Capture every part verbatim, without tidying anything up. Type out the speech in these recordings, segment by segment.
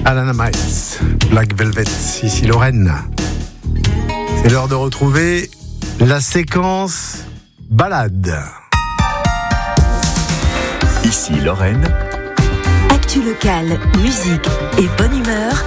Alana Miles, Black Velvet, ici Lorraine. C'est l'heure de retrouver la séquence balade. Ici Lorraine. Actu locale, musique et bonne humeur.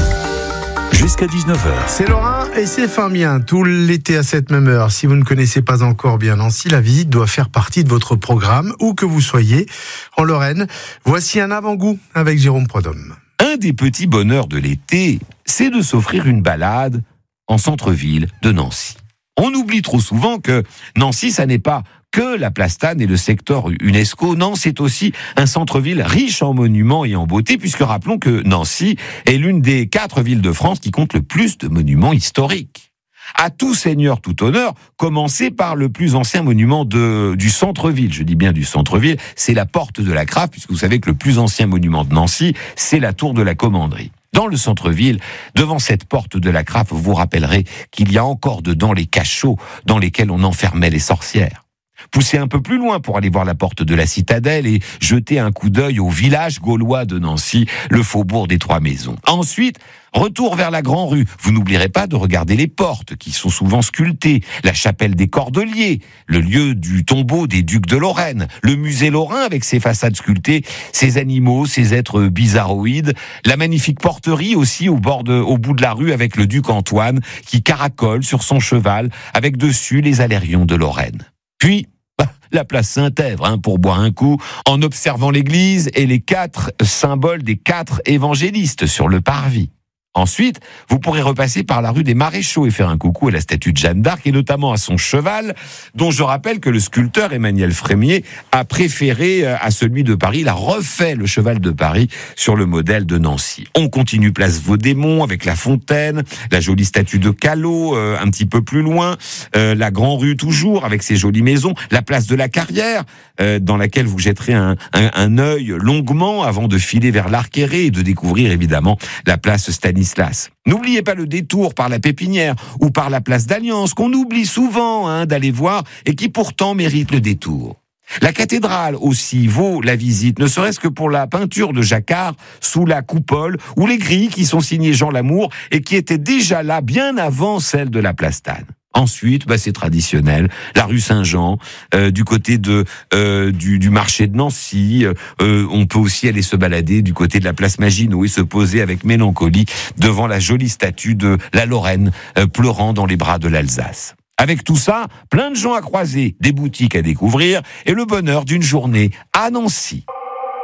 Jusqu'à dix-neuf heures. C'est Lorrain et c'est fin bien, tout l'été à cette même heure. Si vous ne connaissez pas encore bien Nancy, la visite doit faire partie de votre programme, où que vous soyez en Lorraine. Voici un avant-goût avec Jérôme Prodhomme. Un des petits bonheurs de l'été, c'est de s'offrir une balade en centre-ville de Nancy. On oublie trop souvent que Nancy, ça n'est pas que la Plastane et le secteur UNESCO. Non, c'est aussi un centre-ville riche en monuments et en beauté, puisque rappelons que Nancy est l'une des quatre villes de France qui compte le plus de monuments historiques. À tout seigneur, tout honneur, commencez par le plus ancien monument de, du centre-ville. Je dis bien du centre-ville, c'est la porte de la Crave, puisque vous savez que le plus ancien monument de Nancy, c'est la tour de la Commanderie. Dans le centre-ville, devant cette porte de la Crave, vous vous rappellerez qu'il y a encore dedans les cachots dans lesquels on enfermait les sorcières. Poussez un peu plus loin pour aller voir la porte de la citadelle et jeter un coup d'œil au village gaulois de Nancy, le faubourg des Trois Maisons. Ensuite, retour vers la Grand Rue. Vous n'oublierez pas de regarder les portes qui sont souvent sculptées, la chapelle des Cordeliers, le lieu du tombeau des ducs de Lorraine, le musée lorrain avec ses façades sculptées, ses animaux, ses êtres bizarroïdes, la magnifique porterie aussi au bord de, au bout de la rue avec le duc Antoine qui caracole sur son cheval avec dessus les alérions de Lorraine. Puis, la place Saint-Èvre, hein, pour boire un coup, en observant l'église et les quatre symboles des quatre évangélistes sur le parvis. Ensuite, vous pourrez repasser par la rue des Maréchaux et faire un coucou à la statue de Jeanne d'Arc et notamment à son cheval, dont je rappelle que le sculpteur Emmanuel Frémier a préféré à celui de Paris, il a refait le cheval de Paris sur le modèle de Nancy. On continue place Vaudémont avec la fontaine, la jolie statue de Callot euh, un petit peu plus loin, euh, la Grand Rue toujours avec ses jolies maisons, la place de la Carrière euh, dans laquelle vous jetterez un, un, un œil longuement avant de filer vers l'Arquéré et de découvrir évidemment la place Stanislas. N'oubliez pas le détour par la Pépinière ou par la place d'Alliance qu'on oublie souvent hein, d'aller voir et qui pourtant mérite le détour. La cathédrale aussi vaut la visite, ne serait-ce que pour la peinture de Jacquard sous la coupole ou les grilles qui sont signées Jean Lamour et qui étaient déjà là bien avant celle de la Plastane. Ensuite, bah, c'est traditionnel, la rue Saint-Jean, euh, du côté de euh, du, du marché de Nancy. Euh, on peut aussi aller se balader du côté de la place Maginot et se poser avec mélancolie devant la jolie statue de la Lorraine euh, pleurant dans les bras de l'Alsace. Avec tout ça, plein de gens à croiser, des boutiques à découvrir et le bonheur d'une journée à Nancy.